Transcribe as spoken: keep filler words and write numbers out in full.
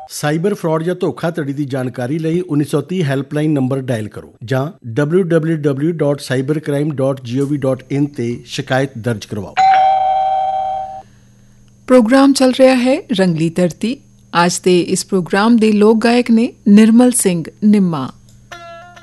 Cyber fraud ਜਾਂ ਧੋਖਾਧੜੀ ਦੀ ਜਾਣਕਾਰੀ ਲਈ ਉੱਨੀ ਸੌ ਤੀਹ ਹੈਲਪਲਾਈਨ ਨੰਬਰ ਡਾਇਲ ਕਰੋ ਜਾਂ W W W dot cyber crime dot gov dot in ਤੇ ਸ਼ਿਕਾਇਤ ਦਰਜ ਕਰਵਾਓ। ਪ੍ਰੋਗਰਾਮ ਚੱਲ ਰਿਹਾ ਹੈ ਰੰਗਲੀ ਧਰਤੀ। ਅੱਜ ਦੇ ਇਸ ਪ੍ਰੋਗਰਾਮ ਦੇ ਲੋਕ ਗਾਇਕ ਨੇ ਨਿਰਮਲ ਸਿੰਘ ਨਿੰਮਾ।